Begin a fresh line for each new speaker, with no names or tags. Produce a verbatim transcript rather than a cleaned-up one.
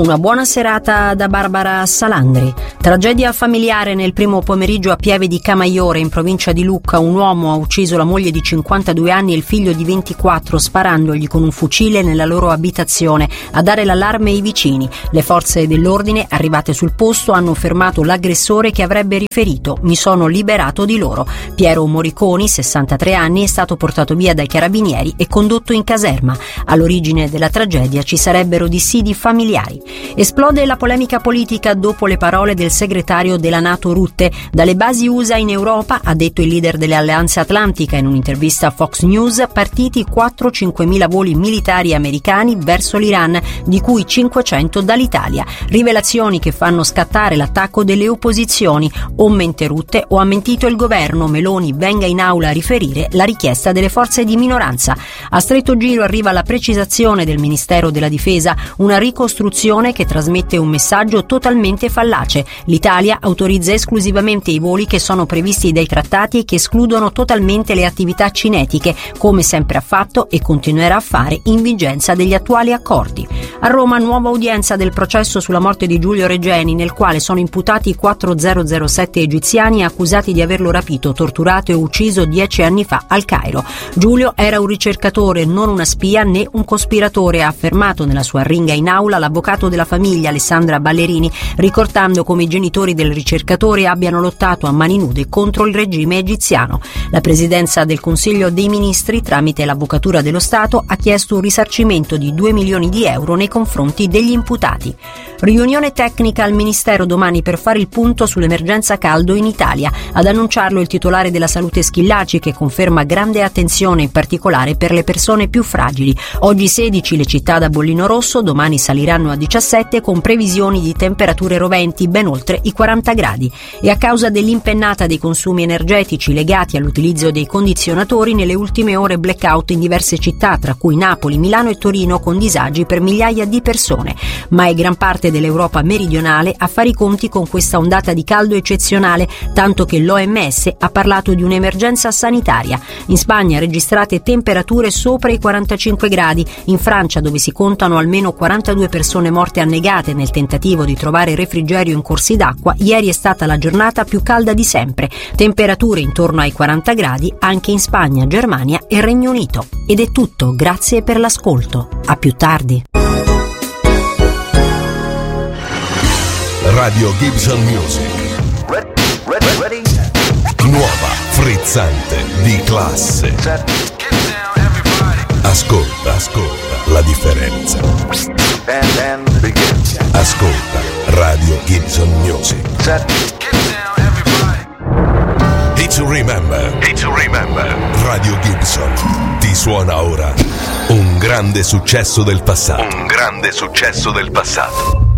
Una buona serata da Barbara Salandri. Tragedia familiare nel primo pomeriggio a Pieve di Camaiore, in provincia di Lucca. Un uomo ha ucciso la moglie di cinquantadue anni e il figlio di ventiquattro sparandogli con un fucile nella loro abitazione. A dare l'allarme i vicini. Le forze dell'ordine, arrivate sul posto, hanno fermato l'aggressore che avrebbe riferito: "Mi sono liberato di loro". Piero Moriconi, sessantatré anni, è stato portato via dai carabinieri e condotto in caserma. All'origine della tragedia ci sarebbero dissidi familiari. Esplode la polemica politica dopo le parole del segretario della NATO Rutte. Dalle basi U S A in Europa, ha detto il leader dell'Alleanza Atlantica in un'intervista a Fox News, partiti quattro cinquemila voli militari americani verso l'Iran, di cui cinquecento dall'Italia. Rivelazioni che fanno scattare l'attacco delle opposizioni. O mente Rutte o ha mentito il governo. Meloni venga in aula a riferire la richiesta delle forze di minoranza. A stretto giro arriva la precisazione del Ministero della Difesa, una ricostruzione che trasmette un messaggio totalmente fallace. L'Italia autorizza esclusivamente i voli che sono previsti dai trattati e che escludono totalmente le attività cinetiche, come sempre ha fatto e continuerà a fare in vigenza degli attuali accordi. A Roma, nuova udienza del processo sulla morte di Giulio Regeni, nel quale sono imputati quattromilazero sette egiziani accusati di averlo rapito, torturato e ucciso dieci anni fa al Cairo. Giulio era un ricercatore, non una spia né un cospiratore, ha affermato nella sua arringa in aula l'avvocato della famiglia Alessandra Ballerini, ricordando come i genitori del ricercatore abbiano lottato a mani nude contro il regime egiziano. La Presidenza del Consiglio dei Ministri, tramite l'Avvocatura dello Stato, ha chiesto un risarcimento di due milioni di euro nei confronti degli imputati. Riunione tecnica al Ministero domani per fare il punto sull'emergenza caldo in Italia. Ad annunciarlo il titolare della Salute Schillaci, che conferma grande attenzione in particolare per le persone più fragili. Oggi sedici le città da bollino rosso, domani saliranno a diciassette con previsioni di temperature roventi ben oltre i quaranta gradi. E a causa dell'impennata dei consumi energetici legati all'utilizzo dei condizionatori, nelle ultime ore blackout in diverse città, tra cui Napoli, Milano e Torino, con disagi per migliaia di persone. Ma è gran parte dell'Europa meridionale a fare i conti con questa ondata di caldo eccezionale, tanto che l'O M S ha parlato di un'emergenza sanitaria. In Spagna registrate temperature sopra i quarantacinque gradi, in Francia, dove si contano almeno quarantadue persone morte annegate nel tentativo di trovare refrigerio in corsi d'acqua, ieri è stata la giornata più calda di sempre. Temperature intorno ai quaranta gradi anche in Spagna, Germania e Regno Unito. Ed è tutto, grazie per l'ascolto. A più tardi.
Radio Gibson Music. Nuova, frizzante, di classe. Ascolta, ascolta la differenza. Ascolta Radio Gibson Music. Hit to remember. Hit to remember. Radio Gibson ti suona ora un grande successo del passato. Un grande successo del passato.